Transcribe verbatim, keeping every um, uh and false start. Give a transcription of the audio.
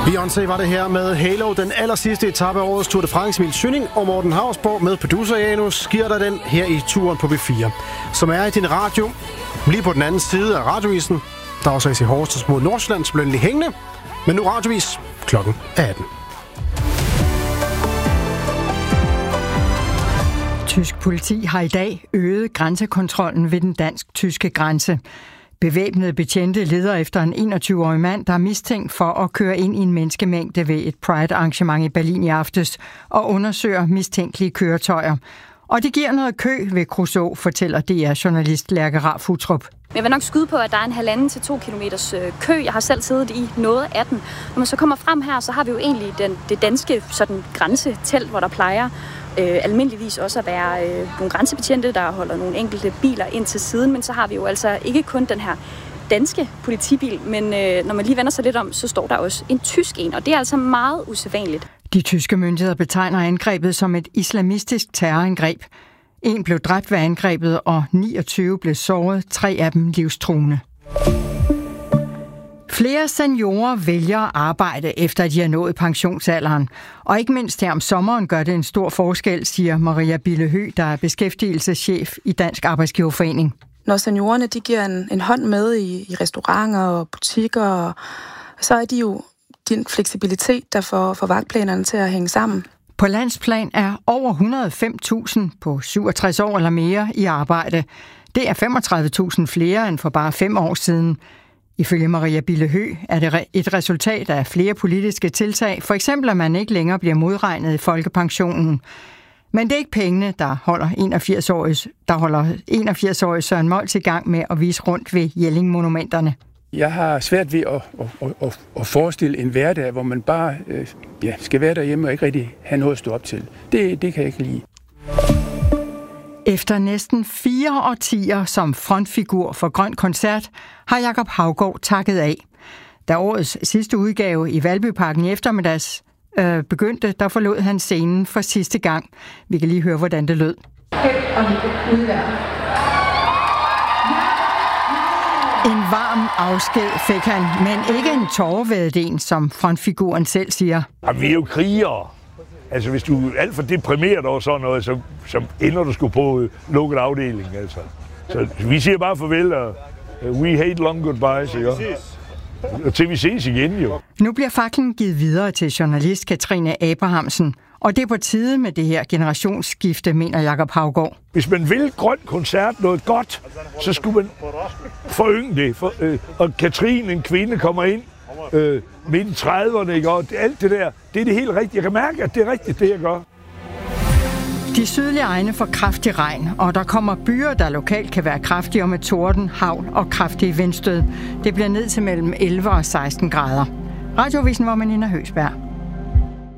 Beyoncé var det her med Halo, den aller sidste etape af årets Tour de France. Emil Schønning og Morten Hausborg med producer Janus giver dig den her i turen på B fire, som er i din radio, lige på den anden side af radioisen. Der er også i Horsens mod Nordsjælland, så bliver den lige hængende. Men nu radiovis klokken atten. Tysk politi har i dag øget grænsekontrollen ved den dansk-tyske grænse. Bevæbnede betjente leder efter en enogtyve-årig mand, der er mistænkt for at køre ind i en menneskemængde ved et Pride-arrangement i Berlin i aftes og undersøger mistænkelige køretøjer. Og det giver noget kø ved Kruså, fortæller D R-journalist Lærke Raff Utrup. Jeg vil nok skyde på, at der er en halvanden til to kilometers kø. Jeg har selv siddet i noget af den. Når man så kommer frem her, så har vi jo egentlig den, det danske sådan, grænsetelt, hvor der plejer øh, almindeligvis også at være øh, nogle grænsebetjente, der holder nogle enkelte biler ind til siden. Men så har vi jo altså ikke kun den her danske politibil, men øh, når man lige vender sig lidt om, så står der også en tysk en, og det er altså meget usædvanligt. De tyske myndigheder betegner angrebet som et islamistisk terrorangreb. En blev dræbt ved angrebet, og niogtyve blev såret, tre af dem livstruende. Flere seniorer vælger at arbejde, efter de har nået pensionsalderen. Og ikke mindst her om sommeren gør det en stor forskel, siger Maria Billehø, der er beskæftigelseschef i Dansk Arbejdsgiverforening. Når seniorerne de giver en, en hånd med i, i restauranter og butikker, og, så er de jo din fleksibilitet, der får, får vagtplanerne til at hænge sammen. På landsplan er over et hundrede og fem tusind på syvogtres år eller mere i arbejde. Det er femogtredive tusind flere end for bare fem år siden. Ifølge Maria Billehø er det et resultat af flere politiske tiltag, for eksempel at man ikke længere bliver modregnet i folkepensionen. Men det er ikke pengene, der holder enogfirs-årige, der holder enogfirs-årige Søren Mols i gang med at vise rundt ved Jelling-monumenterne. Jeg har svært ved at, at, at, at forestille en hverdag, hvor man bare øh, ja, skal være derhjemme og ikke rigtig have noget at stå op til. Det, det kan jeg ikke lide. Efter næsten fire årtier som frontfigur for Grøn Koncert har Jakob Haugaard takket af. Da årets sidste udgave i Valbyparken i eftermiddags øh, begyndte, der forlod han scenen for sidste gang. Vi kan lige høre, hvordan det lød. En varm afsked fik han, men ikke en tårevædet en, som frontfiguren selv siger. Ja, vi er jo krigere. Altså, hvis du er alt for deprimeret over sådan noget, så, så ender du sgu på lukket afdeling, altså. Så vi siger bare farvel, og we hate long goodbyes, ikke? Og til vi ses igen, jo. Nu bliver faklen givet videre til journalist Katrine Abrahamsen, og det er på tide med det her generationsskifte, mener Jakob Haugaard. Hvis man vil Grøn Koncert noget godt, så skulle man forynge det. For, øh, og Katrine, en kvinde, kommer ind øh, midt i trediverne, ikke? Og alt det der, det er det helt rigtige. Jeg kan mærke, at det er rigtigt, det jeg gør. De sydlige egne får kraftig regn, og der kommer byer, der lokalt kan være kraftigere med torden, hagl og kraftige vindstød. Det bliver ned til mellem elleve og seksten grader. Radiovisen var med Nina Høgsberg.